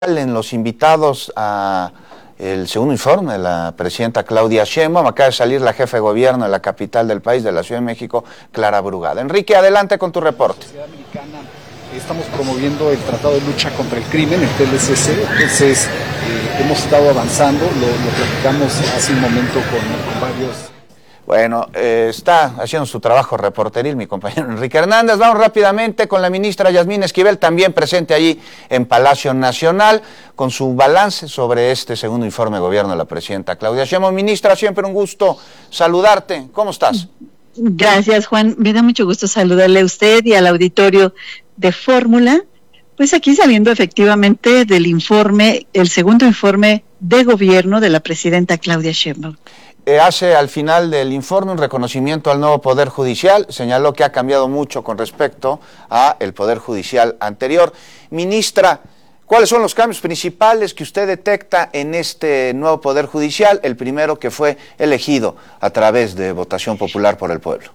En los invitados a el segundo informe de la presidenta Claudia Sheinbaum, acaba de salir la jefa de gobierno de la capital del país, de la Ciudad de México, Clara Brugada. Enrique, adelante con tu reporte. En la Ciudad Americana estamos promoviendo el Tratado de Lucha contra el Crimen, el TLCC, entonces hemos estado avanzando, lo platicamos hace un momento con varios... Bueno, está haciendo su trabajo reporteril mi compañero Enrique Hernández. Vamos rápidamente con la ministra Yasmín Esquivel, también presente allí en Palacio Nacional, con su balance sobre este segundo informe de gobierno de la presidenta Claudia Sheinbaum. Ministra, siempre un gusto saludarte. ¿Cómo estás? Gracias, Juan. Me da mucho gusto saludarle a usted y al auditorio de Fórmula. Pues aquí saliendo efectivamente del informe, el segundo informe de gobierno de la presidenta Claudia Sheinbaum. Hace al final del informe un reconocimiento al nuevo Poder Judicial, señaló que ha cambiado mucho con respecto al Poder Judicial anterior. Ministra, ¿cuáles son los cambios principales que usted detecta en este nuevo Poder Judicial, el primero que fue elegido a través de votación popular por el pueblo?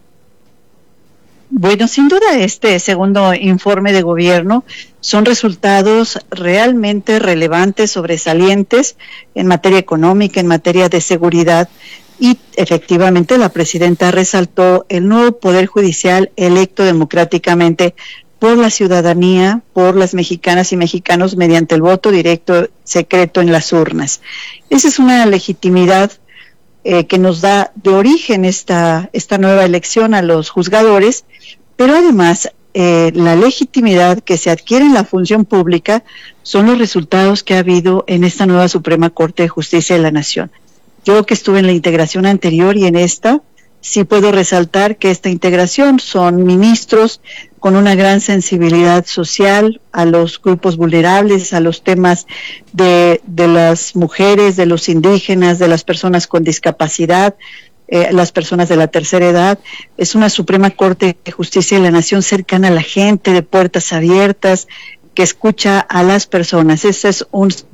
Bueno, sin duda este segundo informe de gobierno son resultados realmente relevantes, sobresalientes en materia económica, en materia de seguridad, y efectivamente la presidenta resaltó el nuevo Poder Judicial electo democráticamente por la ciudadanía, por las mexicanas y mexicanos mediante el voto directo secreto en las urnas. Esa es una legitimidad que nos da de origen esta nueva elección a los juzgadores, pero además la legitimidad que se adquiere en la función pública son los resultados que ha habido en esta nueva Suprema Corte de Justicia de la Nación. Yo que estuve en la integración anterior y en esta, sí puedo resaltar que esta integración son ministros con una gran sensibilidad social a los grupos vulnerables, a los temas de las mujeres, de los indígenas, de las personas con discapacidad, las personas de la tercera edad. Es una Suprema Corte de Justicia de la Nación cercana a la gente, de puertas abiertas, que escucha a las personas. Ese es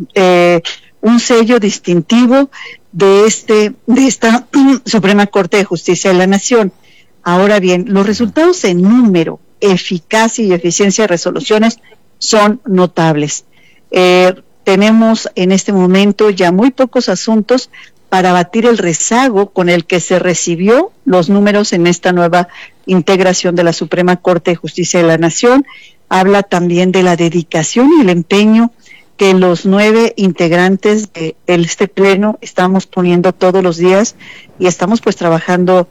un sello distintivo de esta Suprema Corte de Justicia de la Nación. Ahora bien, los resultados en número, eficacia y eficiencia de resoluciones son notables. Tenemos en este momento ya muy pocos asuntos para batir el rezago con el que se recibió los números en esta nueva integración de la Suprema Corte de Justicia de la Nación. Habla también de la dedicación y el empeño que los 9 integrantes de este pleno estamos poniendo todos los días, y estamos pues trabajando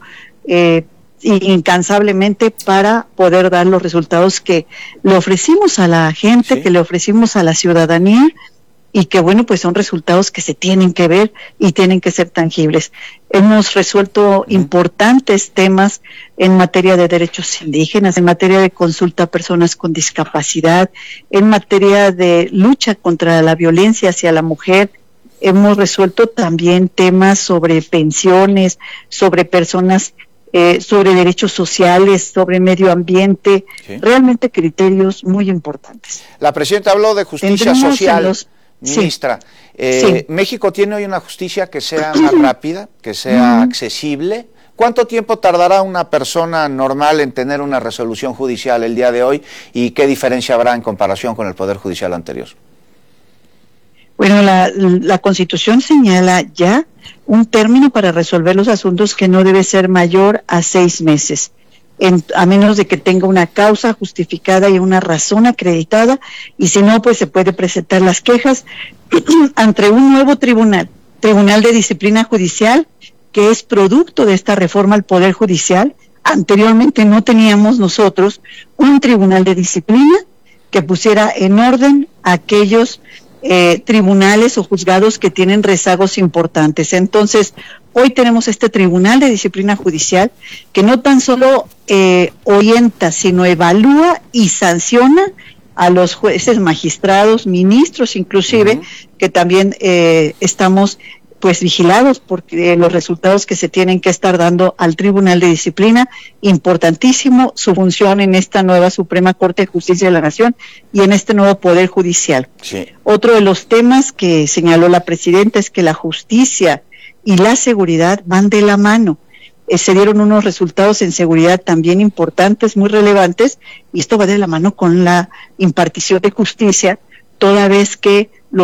incansablemente para poder dar los resultados que le ofrecimos a la gente, sí, que le ofrecimos a la ciudadanía, y que bueno, pues son resultados que se tienen que ver y tienen que ser tangibles. Hemos resuelto importantes temas en materia de derechos indígenas, en materia de consulta a personas con discapacidad, en materia de lucha contra la violencia hacia la mujer. Hemos resuelto también temas sobre pensiones, sobre personas, sobre derechos sociales, sobre medio ambiente, sí, realmente criterios muy importantes. La presidenta habló de justicia social. Ministra, sí. ¿México tiene hoy una justicia que sea más rápida, que sea accesible? ¿Cuánto tiempo tardará una persona normal en tener una resolución judicial el día de hoy, y qué diferencia habrá en comparación con el Poder Judicial anterior? Bueno, la Constitución señala ya un término para resolver los asuntos que no debe ser mayor a 6 meses. A menos de que tenga una causa justificada y una razón acreditada, y si no, pues se puede presentar las quejas ante un nuevo tribunal de disciplina judicial, que es producto de esta reforma al Poder Judicial. Anteriormente no teníamos nosotros un tribunal de disciplina que pusiera en orden aquellos tribunales o juzgados que tienen rezagos importantes. Entonces, hoy tenemos este Tribunal de Disciplina Judicial que no tan solo orienta, sino evalúa y sanciona a los jueces, magistrados, ministros inclusive, que también estamos pues vigilados por los resultados que se tienen que estar dando al Tribunal de Disciplina. Importantísimo su función en esta nueva Suprema Corte de Justicia de la Nación y en este nuevo Poder Judicial. Sí. Otro de los temas que señaló la presidenta es que la justicia y la seguridad van de la mano. Se dieron unos resultados en seguridad también importantes, muy relevantes, y esto va de la mano con la impartición de justicia, toda vez que